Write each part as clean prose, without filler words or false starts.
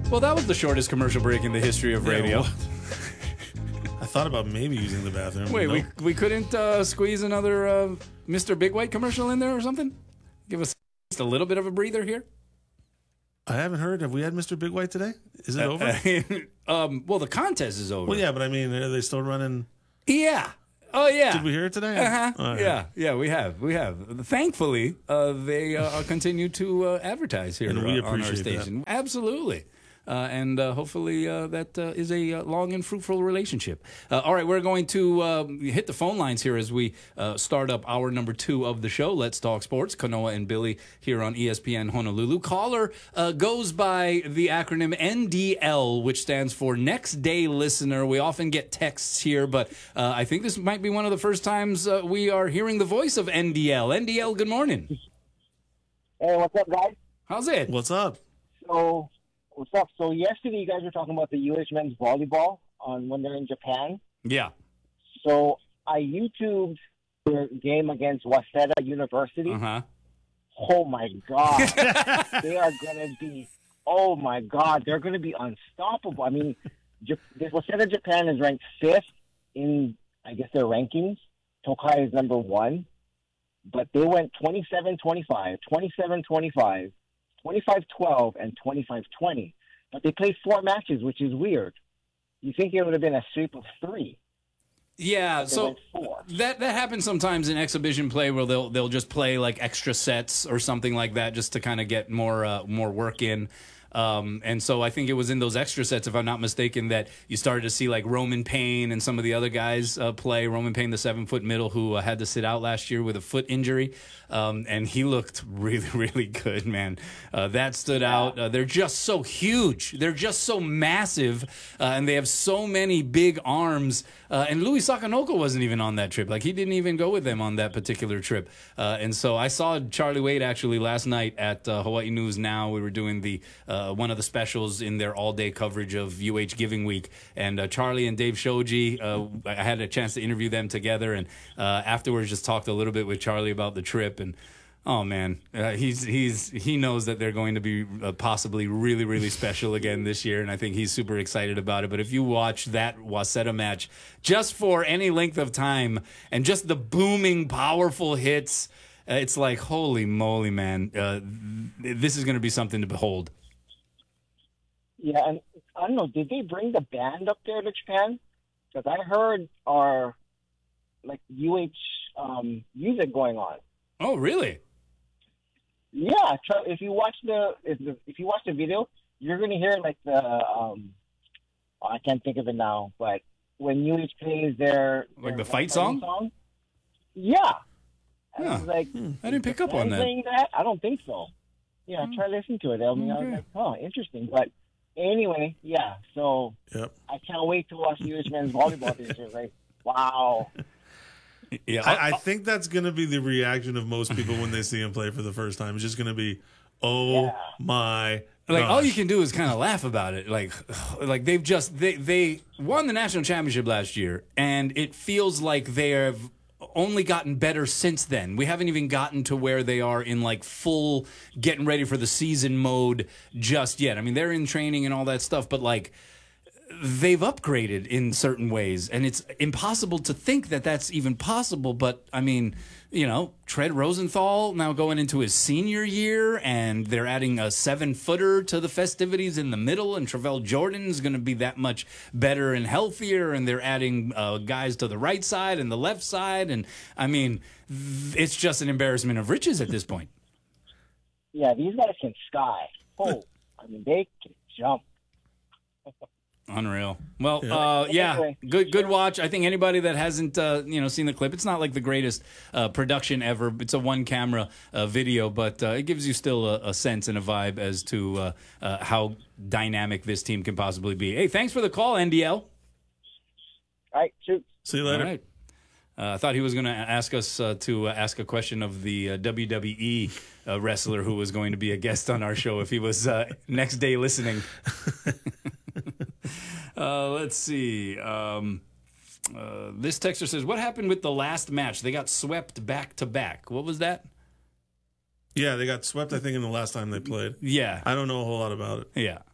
Well, that was the shortest commercial break in the history of radio. I thought about maybe using the bathroom. Wait, Nope. we couldn't squeeze another Mr. Big White commercial in there or something? Give us just a little bit of a breather here. I haven't heard. Have we had Mr. Big White today? Is it over? Well, the contest is over. Well, yeah, but I mean, are they still running? Yeah. Oh, yeah. Did we hear it today? Uh-huh. All right. Yeah, we have. Thankfully, they continue to advertise here And we on our appreciate that. station. Absolutely. And hopefully that is a long and fruitful relationship. All right, we're going to hit the phone lines here as we start up hour number 2 of the show. Let's Talk Sports. Kanoa and Billy here on ESPN Honolulu. Caller goes by the acronym NDL, which stands for Next Day Listener. We often get texts here, but I think this might be one of the first times we are hearing the voice of NDL. NDL, good morning. Hey, what's up, guys? How's it? What's up? What's up? So yesterday you guys were talking about the UH men's volleyball when they're in Japan. Yeah. So I YouTubed their game against Waseda University. Uh-huh. Oh, my God. They are going to be, oh, my God, they're going to be unstoppable. I mean, Waseda Japan is ranked 5th in, I guess, their rankings. Tokai is number 1. But they went 27-25, 27-25. 25-12 and 25-20. But they played 4 matches, which is weird. You think it would have been a sweep of 3. Yeah, so went 4. that happens sometimes in exhibition play where they'll just play like extra sets or something like that just to kind of get more work in. And so I think it was in those extra sets, if I'm not mistaken, that you started to see like Roman Payne and some of the other guys play. Roman Payne, the 7-foot middle who had to sit out last year with a foot injury. And he looked really, really good, man. That stood out. They're just so huge. They're just so massive. And they have so many big arms. And Louis Sakanoko wasn't even on that trip. Like, he didn't even go with them on that particular trip. And so I saw Charlie Wade actually last night at Hawaii News Now. We were doing the one of the specials in their all-day coverage of UH Giving Week. And Charlie and Dave Shoji, I had a chance to interview them together. And afterwards just talked a little bit with Charlie about the trip. And oh man, he knows that they're going to be possibly really, really special again this year, and I think he's super excited about it. But if you watch that Waseda match just for any length of time and just the booming, powerful hits, it's like, holy moly, man, this is going to be something to behold. Yeah, and I don't know, did they bring the band up there to Japan? Because I heard our like UH music going on. Oh, really? Yeah, if you watch the video, you're gonna hear like the I can't think of it now, but when UH plays their the fight song? Yeah. And Huh. I was like, I didn't pick up on that. Playing that? I don't think so. Yeah, try listening to it. I mean, I was like, oh, interesting. But anyway, yeah. So Yep. I can't wait to watch UH men's volleyball this year. Like, wow. Yeah, I think that's going to be the reaction of most people when they see him play for the first time. It's just going to be, oh my like gosh. all you can do is kind of laugh about it. Like they won the national championship last year, and it feels like they have only gotten better since then. We haven't even gotten to where they are in like full getting ready for the season mode just yet. I mean, they're in training and all that stuff, but like they've upgraded in certain ways, and it's impossible to think that that's even possible. But I mean, you know, Tread Rosenthal now going into his senior year, and they're adding a 7-footer to the festivities in the middle, and Travell Jordan's going to be that much better and healthier, and they're adding guys to the right side and the left side, and I mean, it's just an embarrassment of riches at this point. Yeah, these guys can sky. Oh, I mean, they can jump. Unreal. Well, Yeah. yeah, good watch. I think anybody that hasn't seen the clip, it's not like the greatest production ever. It's a one-camera video, but it gives you still a sense and a vibe as to how dynamic this team can possibly be. Hey, thanks for the call, NDL. All right, shoot. See you later. All right. I thought he was going to ask us to ask a question of the WWE wrestler who was going to be a guest on our show if he was next day listening. Let's see. This texter says, what happened with the last match? They got swept back-to-back. What was that? Yeah, they got swept, I think, in the last time they played. Yeah. I don't know a whole lot about it. Yeah.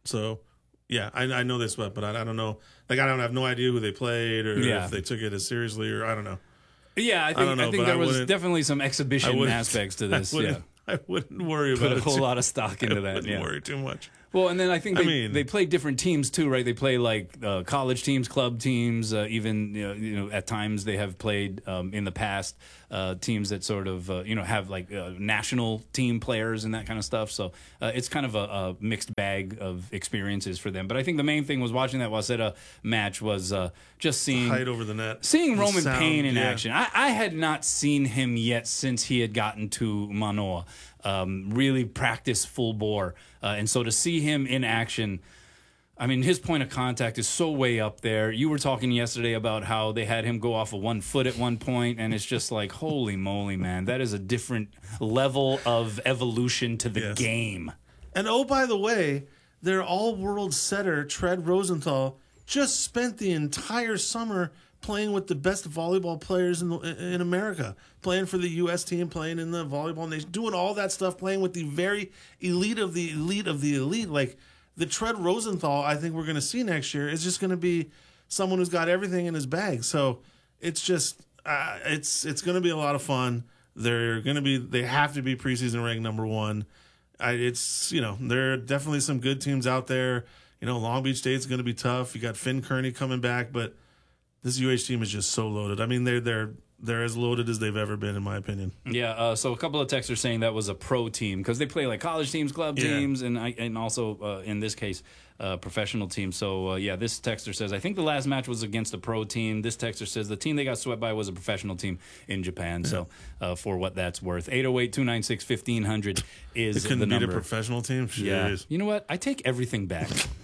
So, yeah, I know they swept, but I don't know. Like, I don't have no idea who they played or if they took it as seriously or I don't know. Yeah, I think there was definitely some exhibition aspects to this. I wouldn't worry about it. Put a whole lot of stock into that. I wouldn't worry too much. Well, and then I think they play different teams too, right? They play like college teams, club teams, even at times they have played in the past teams that sort of have like national team players and that kind of stuff. So it's kind of a mixed bag of experiences for them. But I think the main thing was watching that Waseda match was just seeing height over the net, seeing Roman Payne in action. I had not seen him yet since he had gotten to Manoa. Really practice full bore. And so to see him in action, I mean, his point of contact is so way up there. You were talking yesterday about how they had him go off of 1 foot at one point, and it's just like, holy moly, man. That is a different level of evolution to the game. And oh, by the way, their all-world setter, Tread Rosenthal, just spent the entire summer playing with the best volleyball players in America, playing for the U.S. team, playing in the volleyball nation, doing all that stuff, playing with the very elite of the elite of the elite. Like the Tread Rosenthal, I think we're going to see next year is just going to be someone who's got everything in his bag. So it's just it's going to be a lot of fun. They have to be preseason ranked number one. There are definitely some good teams out there. Long Beach State's going to be tough. You got Finn Kearney coming back, but this UH team is just so loaded. I mean, they're as loaded as they've ever been, in my opinion. Yeah. So a couple of texts are saying that was a pro team because they play like college teams, club teams, and also in this case, professional teams. So this texter says I think the last match was against a pro team. This texter says the team they got swept by was a professional team in Japan. Yeah. So for what that's worth, 808-296-1500 is the number. It couldn't beat a professional team. Jeez. Yeah. You know what? I take everything back.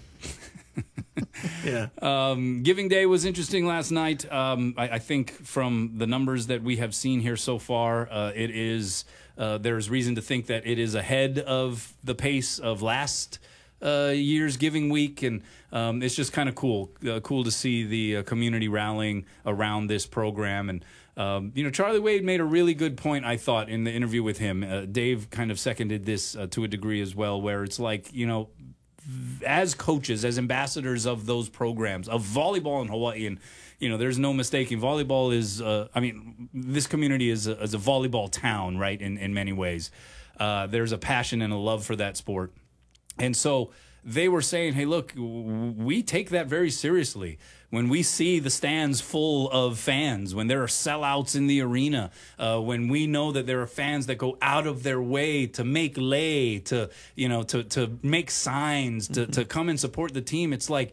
Yeah. Giving Day was interesting last night. I think from the numbers that we have seen here so far, it is there's reason to think that it is ahead of the pace of last year's Giving Week, and it's just kind of cool to see the community rallying around this program. And Charlie Wade made a really good point, I thought, in the interview with him. Dave kind of seconded this to a degree as well, where it's like, as coaches, as ambassadors of those programs, of volleyball in Hawaii, and there's no mistaking, volleyball is. This community is a volleyball town, right? In many ways, there's a passion and a love for that sport, and so they were saying, "Hey, look, we take that very seriously. When we see the stands full of fans, when there are sellouts in the arena, when we know that there are fans that go out of their way to make lei, to make signs, to come and support the team, it's like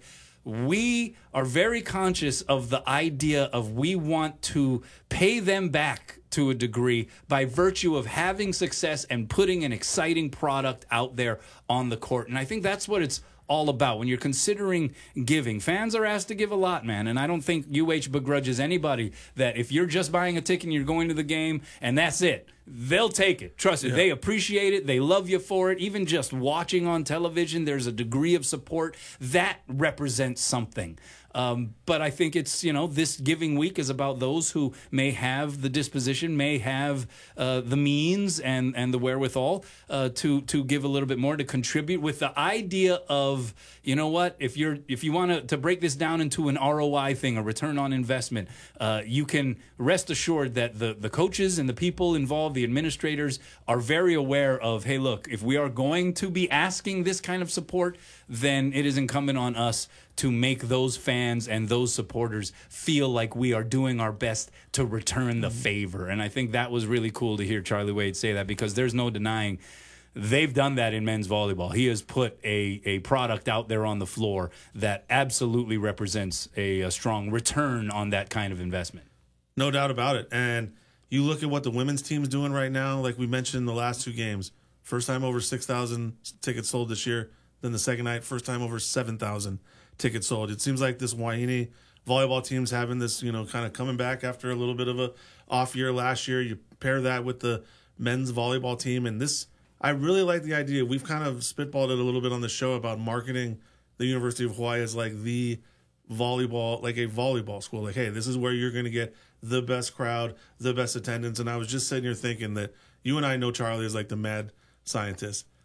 we are very conscious of the idea of we want to pay them back to a degree by virtue of having success and putting an exciting product out there on the court." And I think that's what it's all about. When you're considering giving, fans are asked to give a lot, man. And I don't think UH begrudges anybody that if you're just buying a ticket and you're going to the game and that's it, they'll take it. Trust it. Yeah. They appreciate it. They love you for it. Even just watching on television, there's a degree of support that represents something. But I think it's, this Giving Week is about those who may have the disposition, may have the means and the wherewithal to give a little bit more, to contribute, with the idea of, if you want to break this down into an ROI thing, a return on investment, you can rest assured that the coaches and the people involved, the administrators, are very aware of, hey, look, if we are going to be asking this kind of support, then it is incumbent on us to make those fans and those supporters feel like we are doing our best to return the favor. And I think that was really cool to hear Charlie Wade say that, because there's no denying they've done that in men's volleyball. He has put a product out there on the floor that absolutely represents a strong return on that kind of investment. No doubt about it. And you look at what the women's team's doing right now, like we mentioned in the last two games. First time over 6,000 tickets sold this year. Then the second night, first time over 7,000 tickets sold. It seems like this Waiini volleyball team's having this, kind of coming back after a little bit of a off year last year. You pair that with the men's volleyball team, and this, I really like the idea. We've kind of spitballed it a little bit on the show about marketing the University of Hawaii as like the volleyball, like a volleyball school. Like, hey, this is where you're going to get the best crowd, the best attendance. And I was just sitting here thinking that you and I know Charlie is like the mad scientist.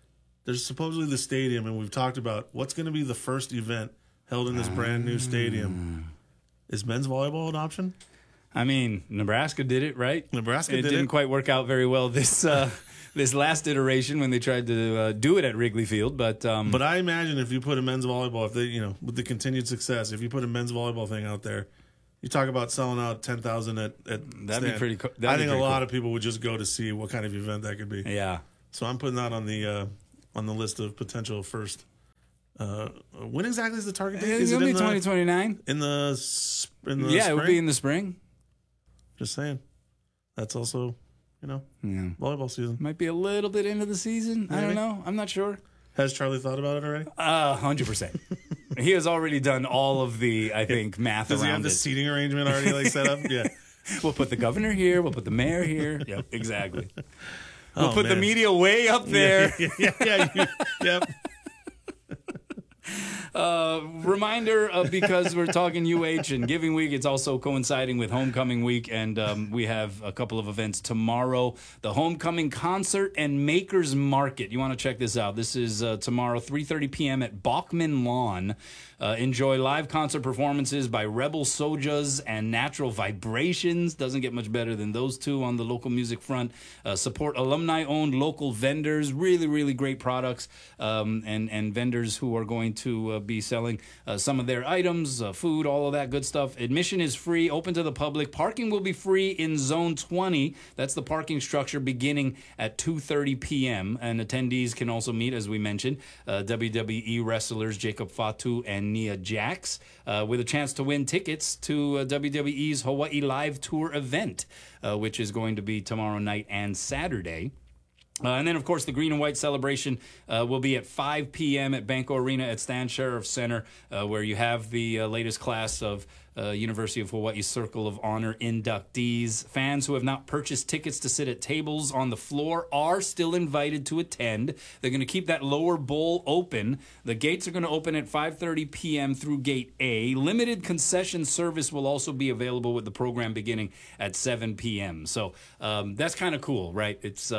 there's supposedly the stadium, and we've talked about what's going to be the first event held in this brand new stadium. Is men's volleyball an option? I mean, Nebraska did it, right? Nebraska did it. It didn't quite work out very well this last iteration when they tried to do it at Wrigley Field, but I imagine if you put a men's volleyball, if they, with the continued success, if you put a men's volleyball thing out there, you talk about selling out 10,000 at that'd be pretty cool. I think a lot of people would just go to see what kind of event that could be. Yeah. So I'm putting that on the list of potential first. When exactly is the target date? Is it in 2029? In the spring? It would be in the spring. Just saying. That's also, volleyball season. Might be a little bit into the season. Maybe. I don't know. I'm not sure. Has Charlie thought about it already? 100%. He has already done all of the, I think, math Does around he have the seating arrangement already set up? Yeah. We'll put the governor here. We'll put the mayor here. Yep, exactly. We'll put man. the media way up there. Yep. Reminder because we're talking UH and Giving Week, it's also coinciding with Homecoming Week, and we have a couple of events tomorrow. The Homecoming Concert and Makers Market. You want to check this out. This is tomorrow, 3:30 p.m. at Bachman Lawn. Enjoy live concert performances by Rebel Sojas and Natural Vibrations. Doesn't get much better than those two on the local music front. Support alumni-owned local vendors. Really, really great products and vendors who are going to be selling some of their items, food, all of that good stuff. Admission is free, open to the public. Parking will be free in Zone 20. That's the parking structure beginning at 2:30 p.m. And attendees can also meet, as we mentioned, WWE wrestlers Jacob Fatu and Nia Jax, with a chance to win tickets to WWE's Hawaii Live Tour event, which is going to be tomorrow night and Saturday. And then, of course, the Green and White celebration will be at 5 p.m. at Banco Arena at Stan Sheriff Center, where you have the latest class of University of Hawaii Circle of Honor inductees. Fans who have not purchased tickets to sit at tables on the floor are still invited to attend. They're going to keep that lower bowl open. The gates are going to open at 5:30 p.m. through Gate A. Limited concession service will also be available with the program beginning at 7 p.m. So that's kind of cool, right? It's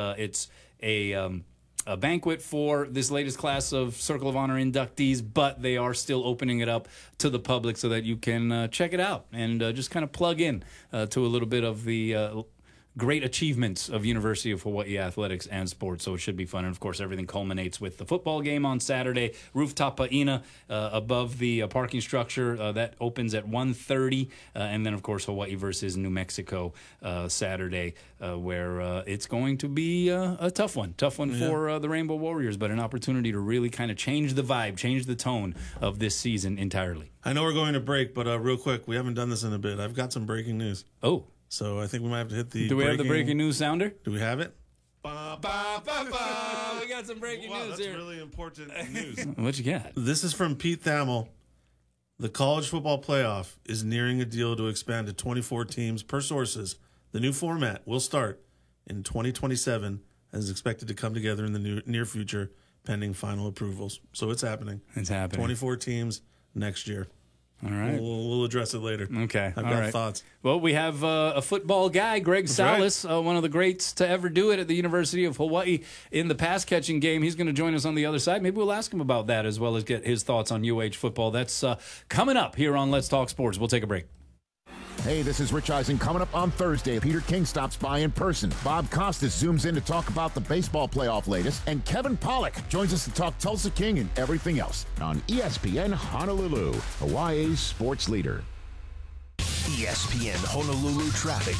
a banquet for this latest class of Circle of Honor inductees, but they are still opening it up to the public so that you can check it out and just kind of plug in to a little bit of the great achievements of University of Hawaii athletics and sports. So it should be fun. And, of course, everything culminates with the football game on Saturday. Rooftop Pa'ina above the parking structure. That opens at 1:30. And then, of course, Hawaii versus New Mexico Saturday, where it's going to be a tough one. Tough one for the Rainbow Warriors, but an opportunity to really kind of change the vibe, change the tone of this season entirely. I know we're going to break, but real quick, we haven't done this in a bit. I've got some breaking news. Oh. So I think we might have to hit the Do we have the breaking news sounder? Do we have it? Ba, ba, ba, ba. We got some breaking news that's here. Really important news. What you got? This is from Pete Thamel. The college football playoff is nearing a deal to expand to 24 teams per sources. The new format will start in 2027 and is expected to come together in the near future, pending final approvals. So it's happening. It's happening. 24 teams next year. All right. We'll address it later. Okay. I've got thoughts. Well, we have a football guy, Greg Salas, one of the greats to ever do it at the University of Hawaii in the pass-catching game. He's going to join us on the other side. Maybe we'll ask him about that as well as get his thoughts on UH football. That's coming up here on Let's Talk Sports. We'll take a break. Hey, this is Rich Eisen. Coming up on Thursday, Peter King stops by in person. Bob Costas zooms in to talk about the baseball playoff latest. And Kevin Pollak joins us to talk Tulsa King and everything else on ESPN Honolulu, Hawaii's sports leader. ESPN Honolulu traffic.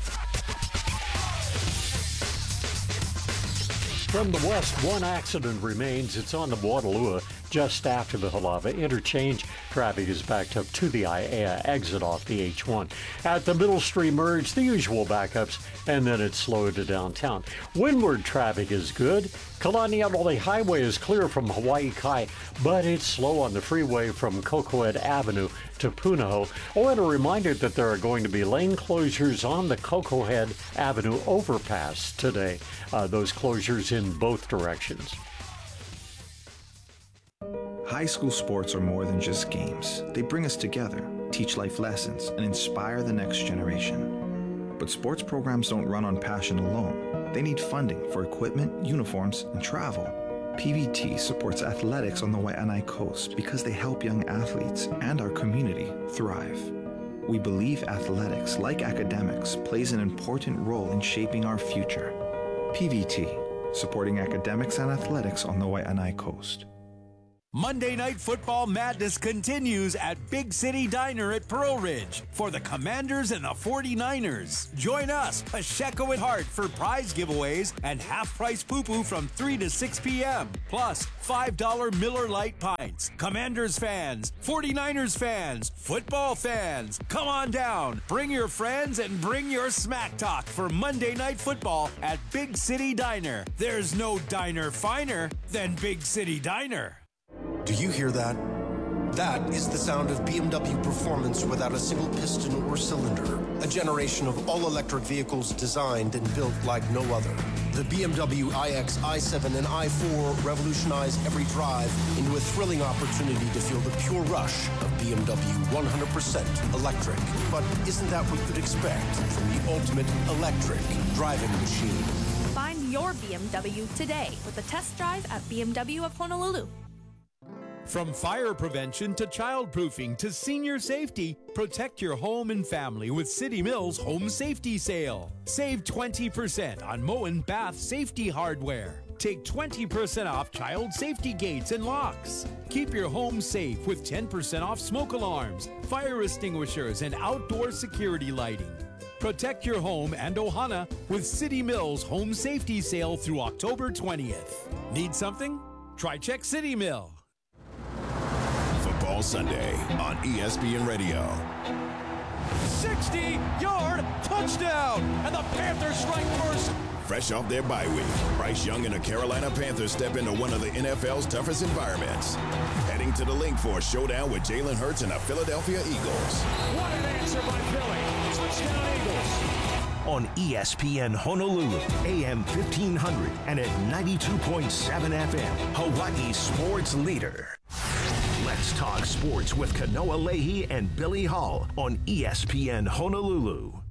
From the west, one accident remains. It's on the Watalua just after the Halava interchange. Traffic is backed up to the Aiea exit off the H1. At the Middle Stream merge, the usual backups, and then it's slowed to downtown. Windward traffic is good. Kalaniʻaʻole Highway is clear from Hawaii Kai, but it's slow on the freeway from Kokoed Avenue to Punahou. Oh, and a reminder that there are going to be lane closures on the Kokoed Avenue overpass today. Those closures in both directions. High school sports are more than just games. They bring us together, teach life lessons, and inspire the next generation. But sports programs don't run on passion alone. They need funding for equipment, uniforms, and travel. PVT supports athletics on the Waianae Coast because they help young athletes and our community thrive. We believe athletics, like academics, plays an important role in shaping our future. PVT, supporting academics and athletics on the Waianae Coast. Monday Night Football Madness continues at Big City Diner at Pearl Ridge for the Commanders and the 49ers. Join us, Pacheco and Hart, for prize giveaways and half-price poo-poo from 3 to 6 p.m. Plus, $5 Miller Lite pints. Commanders fans, 49ers fans, football fans, come on down. Bring your friends and bring your smack talk for Monday Night Football at Big City Diner. There's no diner finer than Big City Diner. Do you hear that? That is the sound of BMW performance without a single piston or cylinder. A generation of all-electric vehicles designed and built like no other. The BMW iX, i7, and i4 revolutionize every drive into a thrilling opportunity to feel the pure rush of BMW 100% electric. But isn't that what you'd expect from the ultimate electric driving machine? Find your BMW today with a test drive at BMW of Honolulu. From fire prevention to childproofing to senior safety, protect your home and family with City Mills Home Safety Sale. Save 20% on Moen Bath Safety Hardware. Take 20% off child safety gates and locks. Keep your home safe with 10% off smoke alarms, fire extinguishers, and outdoor security lighting. Protect your home and Ohana with City Mills Home Safety Sale through October 20th. Need something? Try Check City Mill. Football Sunday on ESPN Radio. 60-yard touchdown, and the Panthers strike first. Fresh off their bye week, Bryce Young and the Carolina Panthers step into one of the NFL's toughest environments. Heading to the link for a showdown with Jalen Hurts and the Philadelphia Eagles. What an answer by Philly. Touchdown Eagles. On ESPN Honolulu, AM 1500 and at 92.7 FM, Hawaii's sports leader. Let's talk sports with Kanoa Leahy and Billy Hall on ESPN Honolulu.